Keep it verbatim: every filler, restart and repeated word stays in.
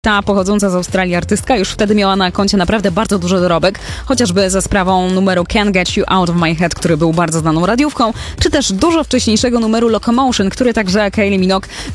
Ta pochodząca z Australii artystka już wtedy miała na koncie naprawdę bardzo duży dorobek, chociażby za sprawą numeru Can't Get You Out of My Head, który był bardzo znaną radiówką, czy też dużo wcześniejszego numeru Locomotion, który także Kylie Minogue